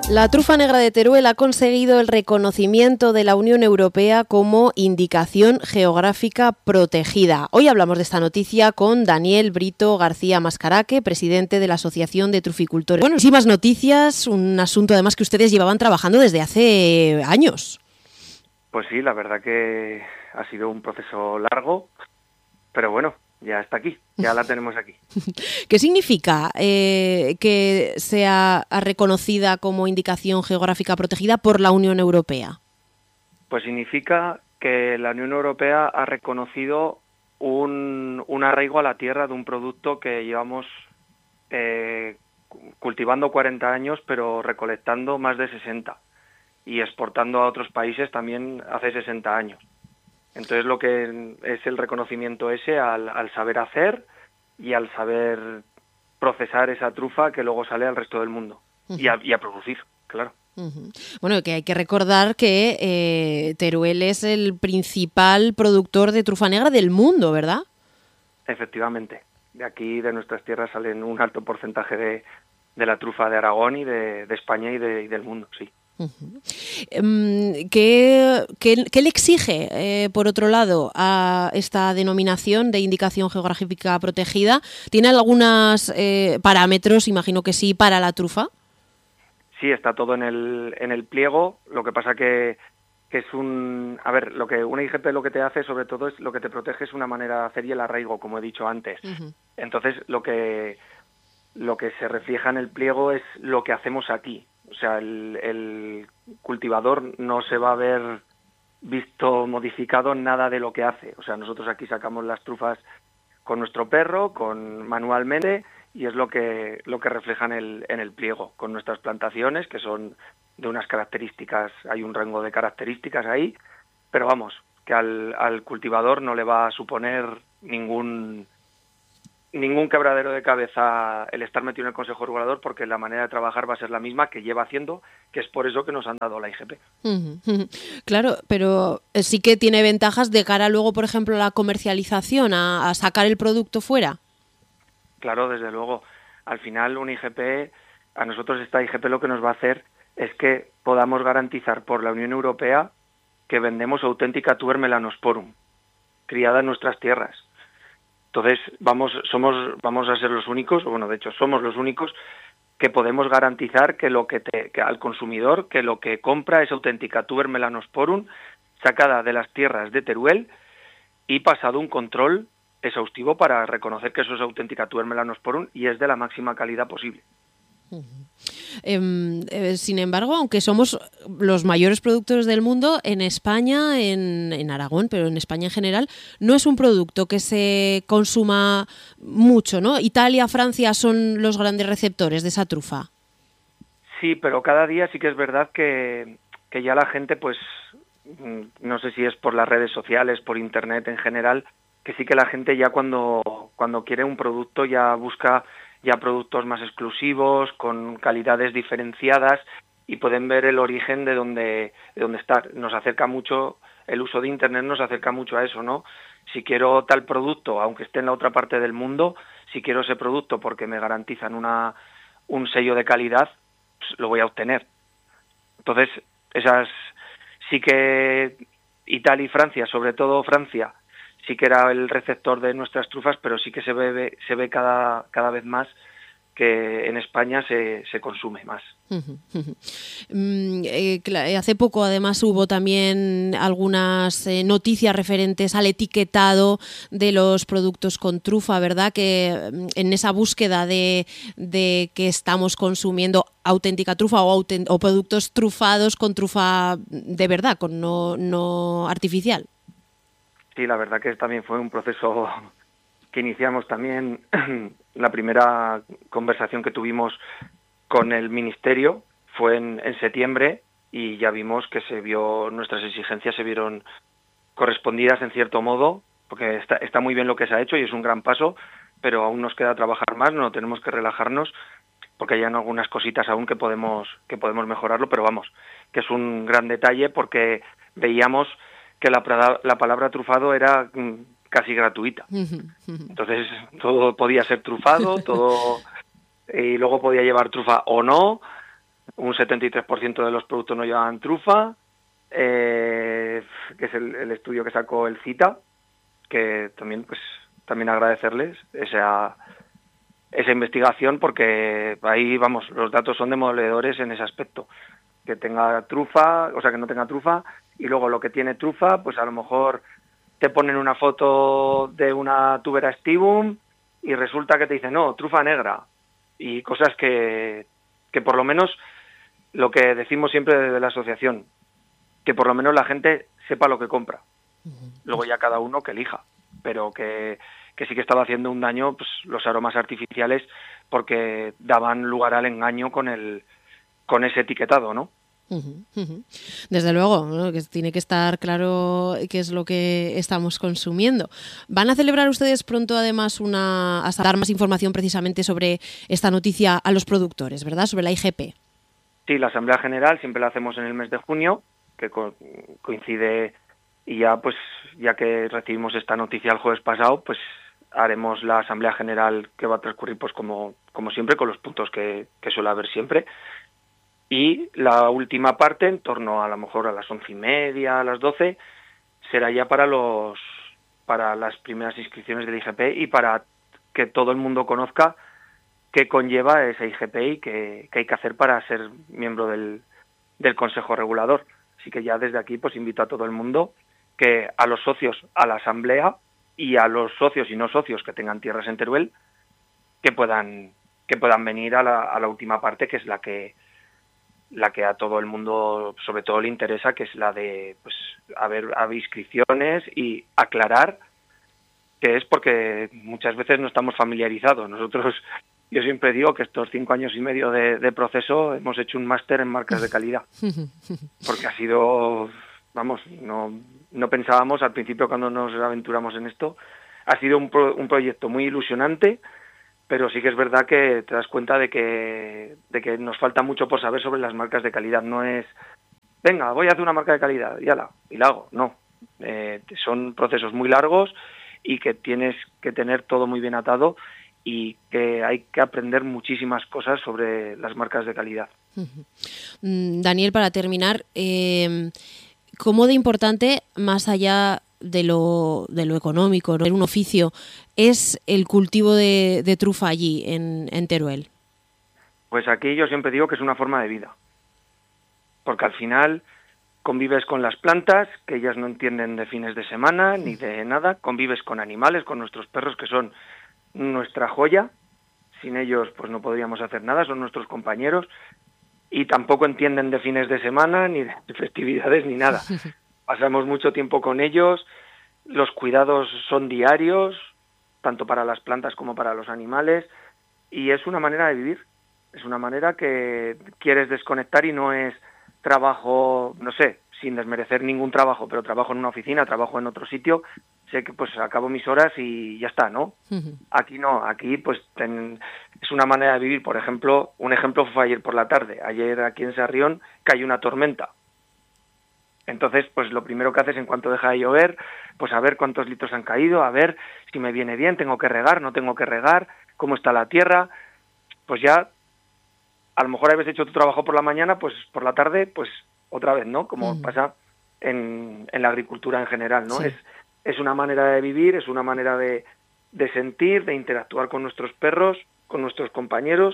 La trufa negra de Teruel ha conseguido el reconocimiento de la Unión Europea como indicación geográfica protegida. Hoy hablamos de esta noticia con Daniel Brito García Mascaraque, presidente de la Asociación de Truficultores. Bueno, muchísimas noticias, un asunto además que ustedes llevaban trabajando desde hace años. Pues sí, la verdad que ha sido un proceso largo, pero bueno, ya está aquí, ya la tenemos aquí. ¿Qué significa que sea reconocida como indicación geográfica protegida por la Unión Europea? Pues significa que la Unión Europea ha reconocido un arraigo a la tierra de un producto que llevamos cultivando 40 años, pero recolectando más de 60 y exportando a otros países también hace 60 años. Entonces lo que es el reconocimiento ese al saber hacer y al saber procesar esa trufa que luego sale al resto del mundo y a producir, claro. Bueno, que hay que recordar que Teruel es el principal productor de trufa negra del mundo, ¿verdad? Efectivamente. De aquí, de nuestras tierras, salen un alto porcentaje de la trufa de Aragón y de España y del mundo, sí. ¿Qué le exige, por otro lado, a esta denominación de indicación geográfica protegida? ¿Tiene algunos parámetros, imagino que sí, para la trufa? Sí, está todo en el pliego. Lo que pasa que es lo que una IGP lo que te hace, sobre todo, es lo que te protege es una manera de hacer y el arraigo, como he dicho antes. Entonces, lo que se refleja en el pliego es lo que hacemos aquí. O sea, el cultivador no se va a ver visto modificado nada de lo que hace. O sea, nosotros aquí sacamos las trufas con nuestro perro, manualmente, y es lo que refleja en el pliego, con nuestras plantaciones, que son de unas características, hay un rango de características ahí, pero vamos, que al cultivador no le va a suponer ningún quebradero de cabeza el estar metido en el Consejo Regulador, porque la manera de trabajar va a ser la misma que lleva haciendo, que es por eso que nos han dado la IGP. Claro, pero sí que tiene ventajas de cara luego, por ejemplo, a la comercialización, a sacar el producto fuera. Claro, desde luego. Al final, a nosotros esta IGP lo que nos va a hacer es que podamos garantizar por la Unión Europea que vendemos auténtica tuber melanosporum, criada en nuestras tierras. Entonces, vamos a ser los únicos, bueno, de hecho, somos los únicos que podemos garantizar que que al consumidor que lo que compra es auténtica tuber melanosporum sacada de las tierras de Teruel y pasado un control exhaustivo para reconocer que eso es auténtica tuber melanosporum y es de la máxima calidad posible. Sin embargo, aunque somos los mayores productores del mundo, en España, en Aragón, pero en España en general, no es un producto que se consuma mucho, ¿no? Italia, Francia son los grandes receptores de esa trufa. Sí, pero cada día sí que es verdad que ya la gente, pues, no sé si es por las redes sociales, por internet en general, que sí que la gente ya cuando quiere un producto ya busca ya productos más exclusivos, con calidades diferenciadas y pueden ver el origen de dónde está. Nos acerca mucho, el uso de Internet nos acerca mucho a eso, ¿no? Si quiero tal producto, aunque esté en la otra parte del mundo, si quiero ese producto porque me garantizan un sello de calidad, pues lo voy a obtener. Entonces, esas sí que Italia y Francia, sobre todo Francia, sí que era el receptor de nuestras trufas, pero sí que se ve cada vez más que en España se consume más. Hace poco, además, hubo también algunas noticias referentes al etiquetado de los productos con trufa, ¿verdad? Que en esa búsqueda de que estamos consumiendo auténtica trufa o productos trufados con trufa de verdad, con no artificial. Sí, la verdad que también fue un proceso que iniciamos también. La primera conversación que tuvimos con el Ministerio fue en septiembre y ya vimos que nuestras exigencias se vieron correspondidas en cierto modo, porque está muy bien lo que se ha hecho y es un gran paso, pero aún nos queda trabajar más, no tenemos que relajarnos porque hay algunas cositas aún que podemos mejorarlo, pero vamos, que es un gran detalle porque veíamos que la palabra trufado era casi gratuita. Entonces todo podía ser trufado, todo y luego podía llevar trufa o no. un 73% de los productos no llevaban trufa, que es el estudio que sacó el CITA, que también agradecerles esa investigación, porque ahí, vamos, los datos son demoledores en ese aspecto. Que tenga trufa, o sea, que no tenga trufa, y luego lo que tiene trufa, pues a lo mejor te ponen una foto de una tubera stivum y resulta que te dicen, no, trufa negra, y cosas que por lo menos, lo que decimos siempre desde la asociación, que por lo menos la gente sepa lo que compra. Luego ya cada uno que elija, pero que sí que estaba haciendo un daño, pues los aromas artificiales, porque daban lugar al engaño con ese etiquetado, ¿no? Desde luego, ¿no? Que tiene que estar claro qué es lo que estamos consumiendo. ¿Van a celebrar ustedes pronto, además, a dar más información precisamente sobre esta noticia a los productores, ¿verdad? Sobre la IGP. Sí, la Asamblea General siempre la hacemos en el mes de junio, que coincide, y ya que recibimos esta noticia el jueves pasado, pues haremos la Asamblea General, que va a transcurrir pues como siempre, con los puntos que suele haber siempre. Y la última parte, en torno a lo mejor a las 11:30, a las 12, será ya para las primeras inscripciones del IGP y para que todo el mundo conozca qué conlleva ese IGP y qué hay que hacer para ser miembro del Consejo Regulador. Así que ya desde aquí pues invito a todo el mundo, que a los socios, a la Asamblea, y a los socios y no socios que tengan tierras en Teruel, que puedan venir a la última parte, que es la que a todo el mundo sobre todo le interesa, que es la de pues haber inscripciones y aclarar que es, porque muchas veces no estamos familiarizados. Yo siempre digo que estos 5 años y medio de proceso hemos hecho un máster en marcas de calidad, porque ha sido, vamos, no pensábamos al principio cuando nos aventuramos en esto, ha sido un proyecto muy ilusionante, pero sí que es verdad que te das cuenta de que nos falta mucho por saber sobre las marcas de calidad. No es, venga, voy a hacer una marca de calidad y la hago. No, son procesos muy largos y que tienes que tener todo muy bien atado, y que hay que aprender muchísimas cosas sobre las marcas de calidad. Daniel, para terminar, ¿cómo de importante, más allá de lo económico, ¿no?, un oficio, es el cultivo de trufa allí en Teruel? Pues aquí yo siempre digo que es una forma de vida, porque al final convives con las plantas, que ellas no entienden de fines de semana ni de nada, convives con animales, con nuestros perros, que son nuestra joya, sin ellos pues no podríamos hacer nada, son nuestros compañeros, y tampoco entienden de fines de semana, ni de festividades, ni nada. Pasamos mucho tiempo con ellos, los cuidados son diarios, tanto para las plantas como para los animales, y es una manera de vivir, es una manera que quieres desconectar, y no es trabajo, no sé, sin desmerecer ningún trabajo, pero trabajo en una oficina, trabajo en otro sitio, sé que pues acabo mis horas y ya está, ¿no? Aquí no, aquí pues es una manera de vivir. Por ejemplo, un ejemplo fue ayer por la tarde. Ayer aquí en Sarrión cayó una tormenta. Entonces, pues lo primero que haces en cuanto deja de llover, pues a ver cuántos litros han caído, a ver si me viene bien, tengo que regar, no tengo que regar, cómo está la tierra. Pues ya, a lo mejor habéis hecho tu trabajo por la mañana, pues por la tarde, pues otra vez, ¿no? Como pasa en la agricultura en general, ¿no? Sí. Es una manera de vivir, es una manera de sentir, de interactuar con nuestros perros, con nuestros compañeros.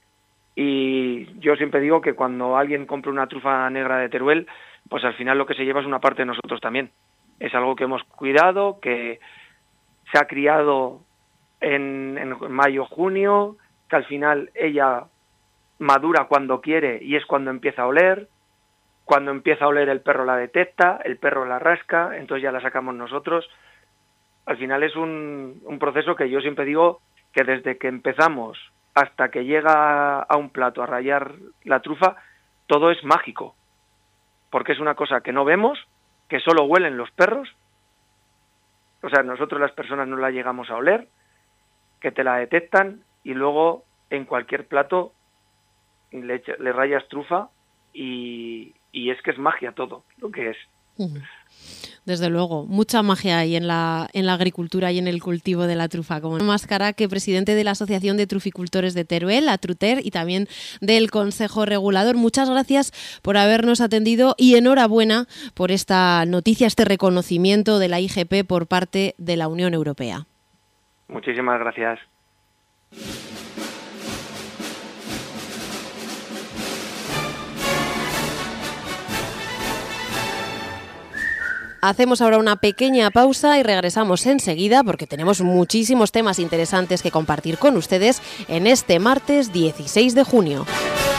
Y yo siempre digo que cuando alguien compra una trufa negra de Teruel, pues al final lo que se lleva es una parte de nosotros también. Es algo que hemos cuidado, que se ha criado en mayo, junio, que al final ella madura cuando quiere y es cuando empieza a oler. Cuando empieza a oler, el perro la detecta, el perro la rasca, entonces ya la sacamos nosotros. Al final es un proceso que yo siempre digo que desde que empezamos hasta que llega a un plato a rallar la trufa, todo es mágico, porque es una cosa que no vemos, que solo huelen los perros, o sea, nosotros las personas no la llegamos a oler, que te la detectan, y luego en cualquier plato le rayas trufa y es que es magia todo lo que es. Desde luego, mucha magia hay en la agricultura y en el cultivo de la trufa. Como Máscara, que presidente de la Asociación de Truficultores de Teruel, Atruter, y también del Consejo Regulador. Muchas gracias por habernos atendido y enhorabuena por esta noticia, este reconocimiento de la IGP por parte de la Unión Europea. Muchísimas gracias. Hacemos ahora una pequeña pausa y regresamos enseguida porque tenemos muchísimos temas interesantes que compartir con ustedes en este martes 16 de junio.